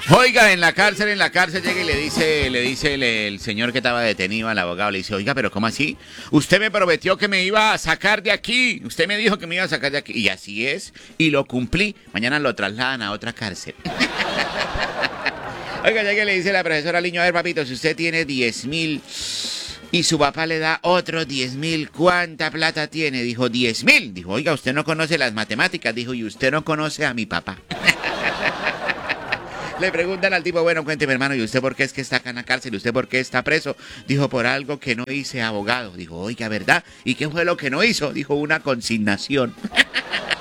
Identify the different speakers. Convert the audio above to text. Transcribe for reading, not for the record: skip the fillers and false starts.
Speaker 1: Oiga, en la cárcel llega y le dice el señor que estaba detenido al abogado, le dice, oiga, pero ¿cómo así? Usted me prometió que me iba a sacar de aquí, usted me dijo que me iba a sacar de aquí, y así es, y lo cumplí, mañana lo trasladan a otra cárcel. Oiga, llega y le dice la profesora al niño, a ver, papito, si usted tiene 10.000 y su papá le da otros 10.000, ¿cuánta plata tiene? Dijo, 10.000. Dijo, oiga, usted no conoce las matemáticas, dijo, y usted no conoce a mi papá. Le preguntan al tipo, bueno, cuénteme, hermano, ¿y usted por qué es que está acá en la cárcel? ¿Y usted por qué está preso? Dijo, por algo que no hice, abogado. Dijo, oiga, ¿verdad? ¿Y qué fue lo que no hizo? Dijo, una consignación.